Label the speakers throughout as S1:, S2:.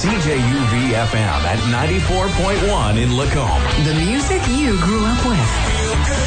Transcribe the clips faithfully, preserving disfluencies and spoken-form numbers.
S1: C J U V F M at ninety-four point one in Lacombe.
S2: The music you grew up with.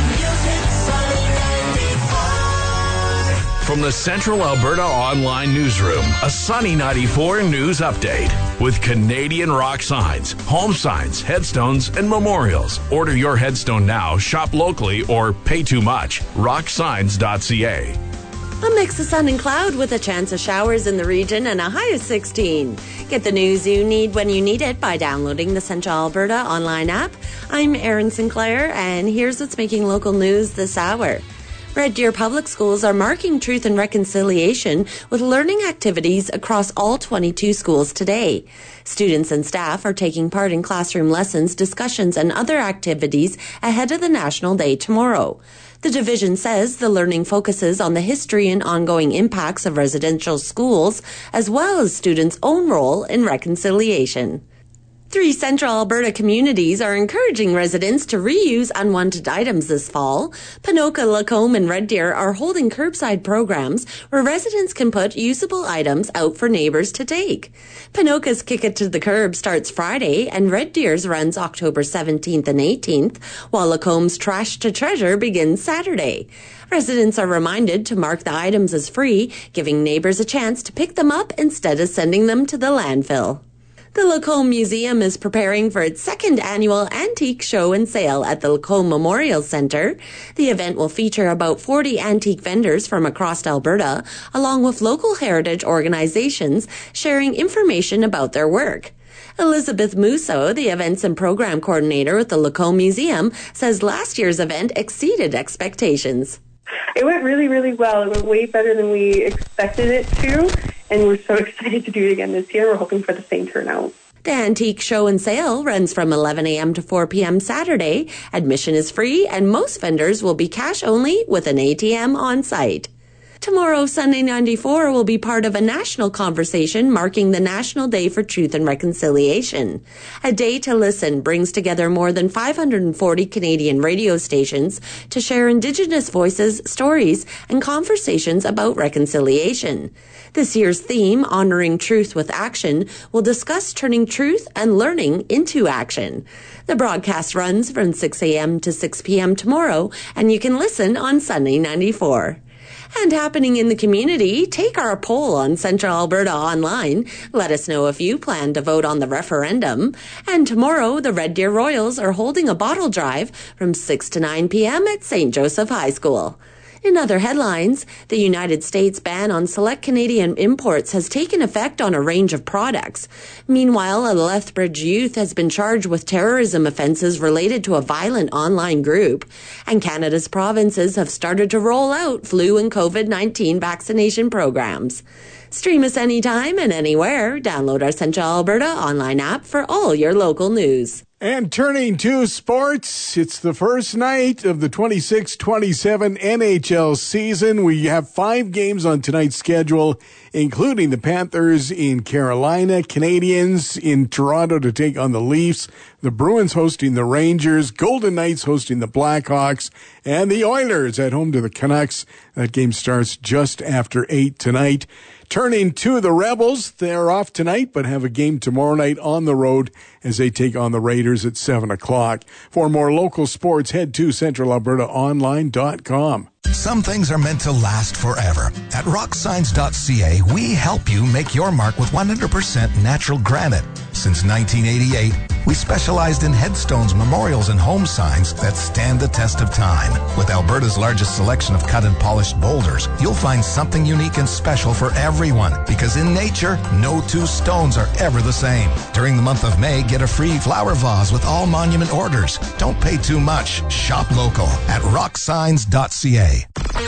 S1: From the Central Alberta Online Newsroom, a Sunny ninety-four news update with Canadian rock signs, home signs, headstones, and memorials. Order your headstone now, shop locally, or pay too much. rock signs dot c a.
S3: A mix of sun and cloud with a chance of showers in the region and a high of sixteen. Get the news you need when you need it by downloading the Central Alberta Online app. I'm Erin Sinclair, and here's what's making local news this hour. Red Deer Public Schools are marking Truth and Reconciliation with learning activities across all twenty-two schools today. Students and staff are taking part in classroom lessons, discussions, and other activities ahead of the National Day tomorrow. The division says the learning focuses on the history and ongoing impacts of residential schools, as well as students' own role in reconciliation. Three Central Alberta communities are encouraging residents to reuse unwanted items this fall. Ponoka, Lacombe, and Red Deer are holding curbside programs where residents can put usable items out for neighbours to take. Ponoka's Kick It to the Curb starts Friday, and Red Deer's runs October seventeenth and eighteenth, while Lacombe's Trash to Treasure begins Saturday. Residents are reminded to mark the items as free, giving neighbours a chance to pick them up instead of sending them to the landfill. The Lacombe Museum is preparing for its second annual antique show and sale at the Lacombe Memorial Centre. The event will feature about forty antique vendors from across Alberta, along with local heritage organizations sharing information about their work. Elizabeth Musso, the events and program coordinator with the Lacombe Museum, says last year's event exceeded expectations.
S4: It went really, really well. It went way better than we expected it to, and we're so excited to do it again this year. We're hoping for the same turnout.
S3: The antique show and sale runs from eleven a.m. to four p.m. Saturday. Admission is free, and most vendors will be cash only with an A T M on site. Tomorrow, Sunday ninety-four will be part of a national conversation marking the National Day for Truth and Reconciliation. A Day to Listen brings together more than five hundred forty Canadian radio stations to share Indigenous voices, stories, and conversations about reconciliation. This year's theme, Honoring Truth with Action, will discuss turning truth and learning into action. The broadcast runs from six a.m. to six p.m. tomorrow, and you can listen on Sunday ninety-four. And happening in the community, take our poll on Central Alberta Online. Let us know if you plan to vote on the referendum. And tomorrow, the Red Deer Royals are holding a bottle drive from six to nine p.m. at Saint Joseph High School. In other headlines, the United States ban on select Canadian imports has taken effect on a range of products. Meanwhile, a Lethbridge youth has been charged with terrorism offences related to a violent online group. And Canada's provinces have started to roll out flu and COVID nineteen vaccination programs. Stream us anytime and anywhere. Download our Central Alberta Online app for all your local news.
S5: And turning to sports, it's the first night of the twenty-six twenty-seven N H L season. We have five games on tonight's schedule, including the Panthers in Carolina, Canadians in Toronto to take on the Leafs, the Bruins hosting the Rangers, Golden Knights hosting the Blackhawks, and the Oilers at home to the Canucks. That game starts just after eight tonight. Turning to the Rebels, they're off tonight, but have a game tomorrow night on the road as they take on the Raiders at seven o'clock. For more local sports, head to central alberta online dot com.
S6: Some things are meant to last forever. At rock signs dot c a, we help you make your mark with one hundred percent natural granite. Since nineteen eighty-eight, we specialized in headstones, memorials, and home signs that stand the test of time. With Alberta's largest selection of cut and polished boulders, you'll find something unique and special for everyone, because in nature, no two stones are ever the same. During the month of May, get a free flower vase with all monument orders. Don't pay too much. Shop local at rock signs dot c a.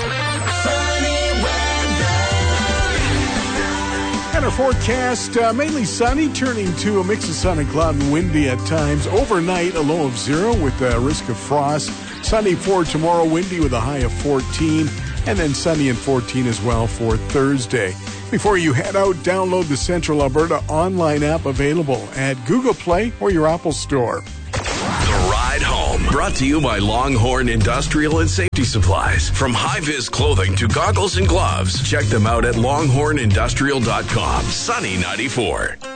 S5: And our forecast, uh, mainly sunny, turning to a mix of sun and cloud and windy at times. Overnight, a low of zero with a risk of frost. Sunny for tomorrow, windy with a high of fourteen. And then sunny and fourteen as well for Thursday. Before you head out, download the Central Alberta Online app, available at Google Play or your Apple Store.
S1: The Ride Home, brought to you by Longhorn Industrial and Safety Supplies. From high-vis clothing to goggles and gloves, check them out at longhorn industrial dot com. Sunny ninety-four.